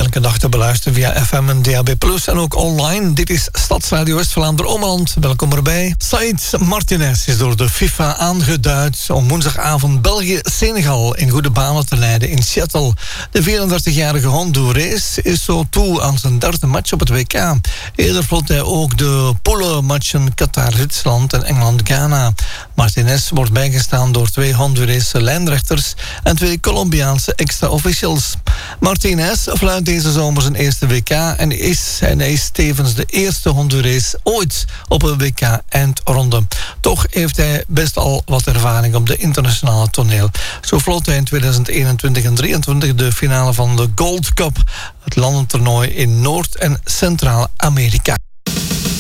Elke dag te beluisteren via FM en DAB+, en ook online. Dit is Stadsradio West-Vlaanderen-Ommeland. Welkom erbij. Saïd Martinez is door de FIFA aangeduid om woensdagavond België-Senegal in goede banen te leiden in Seattle. De 34-jarige Honduras is zo toe aan zijn derde match op het WK. Eerder vloot hij ook de poolmatchen Qatar-Zwitserland en Engeland-Ghana. Martinez wordt bijgestaan door 2 Hondurese lijnrechters en 2 Colombiaanse extra officials. Martinez fluit deze zomer zijn eerste WK en hij is tevens de eerste Hondurees ooit op een WK-eindronde. Toch heeft hij best al wat ervaring op de internationale toneel. Zo vloot hij in 2021 en 2023 de finale van de Gold Cup, het landentoernooi in Noord- en Centraal-Amerika.